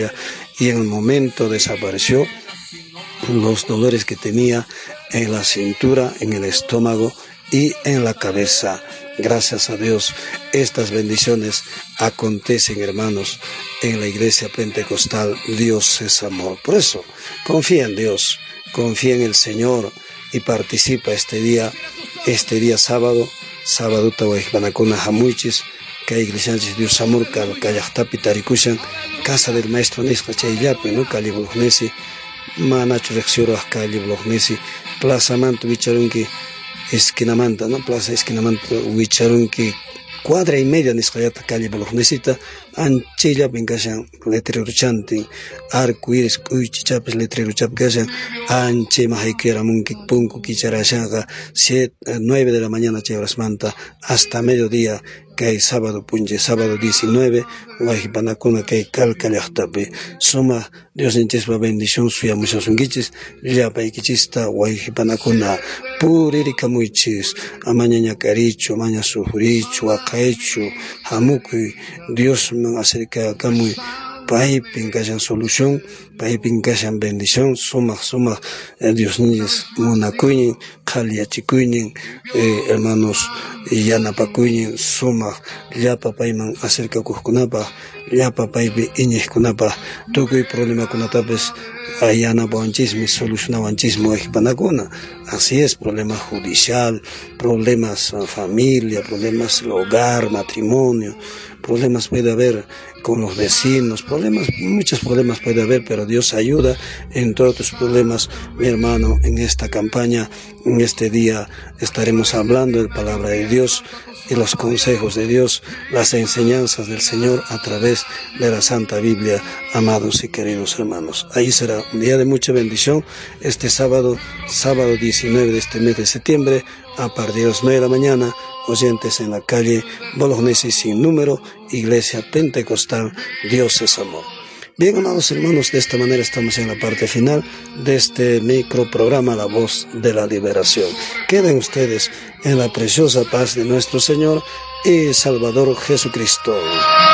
y en el momento desapareció los dolores que tenía en la cintura, en el estómago y en la cabeza. Gracias a Dios, estas bendiciones acontecen, hermanos, en la iglesia pentecostal. Dios es amor. Por eso, confía en Dios, confía en el Señor y participa este día sábado Tawajbanakuna Hamuichis, que hay iglesias Dios amor, Kayahtapi Tarikushan, casa del maestro Nisca Chayllape, ¿no? Calle Blognesi, Manacho Rexioro Calle Blognesi, Plaza Manto Vicharunki, Esquinamanta, ¿no? Plaza Esquinamanta Vicharunki, cuadra y media Niscayata Calle Blognesi, Anchilla Pincashan, letrero chanting, arco iris, chichapes, letrero chapcashan, Anche Mahaikera Munki Punku Kicharashaga, 9 de la mañana Chebras Manta, hasta mediodía. Que hay sábado punje, sábado 19, Guajipanacuna que hay calcalachtape, soma Dios en chespa bendición suya muchos unguiches, ya paiquichista, Guajipanacuna, puririka muichis, amaña caricho, maña sufricho, acaecho, jamuqui, Dios me acerca acá muy. Paipin que hayan solución, paipin que hayan bendición, suma, Dios niños, monacuñin, caliachicuñin, hermanos, yanapacuñin, suma, llapa paiman acerca cuscunapa, llapa paipi iñez kunapa, toco y problema kunatapes, ayana banchismo, soluciona banchismo ejipanacuna. Así es, problema judicial, problemas familia, problemas hogar, matrimonio, problemas puede haber con los vecinos, muchos problemas puede haber, pero Dios ayuda en todos tus problemas, mi hermano. En esta campaña, en este día, estaremos hablando de la palabra de Dios y los consejos de Dios, las enseñanzas del Señor a través de la Santa Biblia, amados y queridos hermanos. Ahí será un día de mucha bendición, este sábado 19 de este mes de septiembre, a partir de las 9 de la mañana, oyentes en la calle Bolognesi sin número, Iglesia Pentecostal, Dios es amor. Bien, amados hermanos, de esta manera estamos en la parte final de este microprograma La Voz de la Liberación. Queden ustedes en la preciosa paz de nuestro Señor y Salvador Jesucristo.